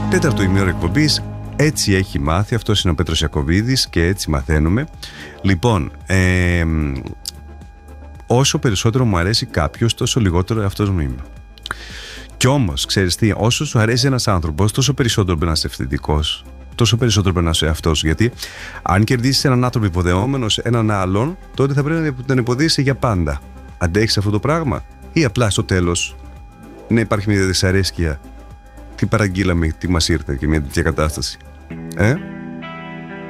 Τέταρτο ημίωρο εκπομπής. Έτσι έχει μάθει. Αυτός είναι ο Πέτρος Ιακωβίδης και έτσι μαθαίνουμε. Λοιπόν, όσο περισσότερο μου αρέσει κάποιος, τόσο λιγότερο αυτός μου είμαι. Κι όμως, ξέρεις τι, όσο σου αρέσει ένας άνθρωπος, τόσο περισσότερο πρέπει να είσαι ευθυντικός. Τόσο περισσότερο πρέπει να είσαι εαυτός. Γιατί αν κερδίσεις έναν άνθρωπο υποδεόμενος έναν άλλον, τότε θα πρέπει να τον υποδείσαι για πάντα. Αντέχεις αυτό το πράγμα, ή απλά στο τέλος να υπάρχει μια δυσαρέσκεια? Τι παραγγείλαμε, τι μας ήρθε και μια τέτοια κατάσταση.